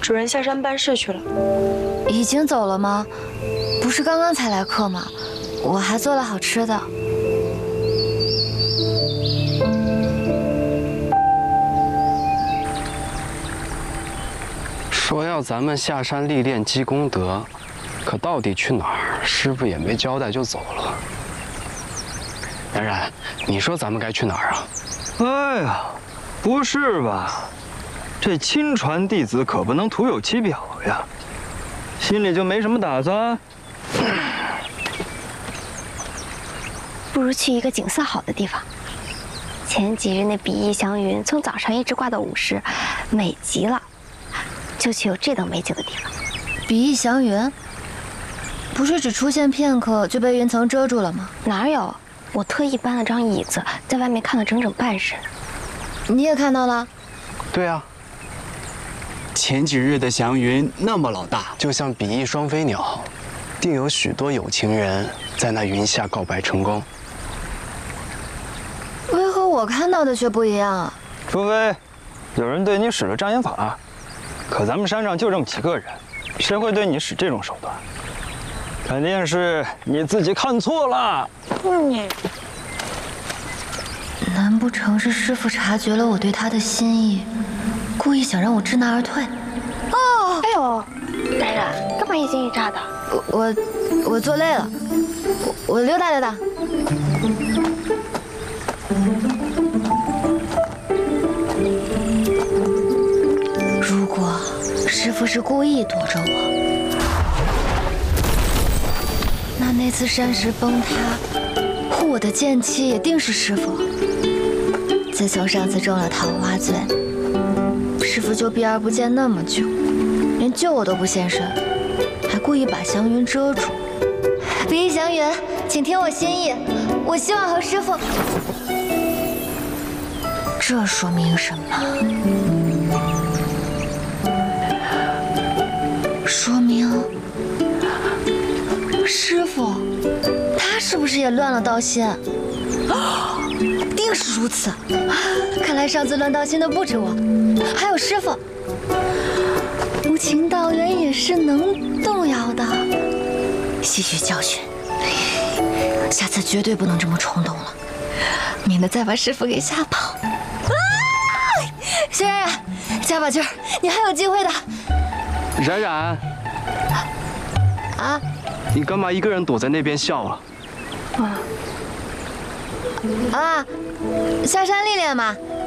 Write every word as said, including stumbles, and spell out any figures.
主人下山办事去了。 已经走了吗？不是刚刚才来客吗？我还做了好吃的。 说要咱们下山历练积功德，可到底去哪儿？师傅也没交代就走了。冉冉，你说咱们该去哪儿啊？ 哎呀，不是吧？这亲传弟子可不能徒有其表呀，心里就没什么打算？ 不如去一个景色好的地方。前几日那比翼祥云从早上一直挂到午时，美极了，就去有这等美景的地方。 比翼祥云，不是只出现片刻就被云层遮住了吗？ 哪有？我特意搬了张椅子，在外面看了整整半日。 你也看到了？ 对啊， 前几日的祥云那么老大， 就像比翼双飞鸟，定有许多有情人在那云下告白成功。 为何我看到的却不一样啊？ 除非有人对你使了障眼法，可咱们山上就这么几个人，谁会对你使这种手段？肯定是你自己看错了。嗯， 难不成是师傅察觉了我对他的心意，故意想让我知难而退？ 哦，哎呦，冉冉，干嘛一惊一乍的？ 我我我坐累了，我我溜达溜达。如果师傅是故意躲着我，那那次山石崩塌护我的剑气也定是师傅。自从上次中了桃花罪，师傅就避而不见那么久，连救我都不现身，还故意把祥云遮住。比翼祥云，请听我心意，我希望和师傅。这说明什么？说明师傅，他是不是也乱了道心？啊，定是如此。看来上次乱道心的不止我，还有师傅。无情道缘也是能动摇的，吸取教训，下次绝对不能这么冲动了，免得再把师傅给吓跑。啊！轩冉冉，加把劲儿，你还有机会的。 冉冉， 啊， 你干嘛一个人躲在那边笑啊？ 啊，下山历练嘛。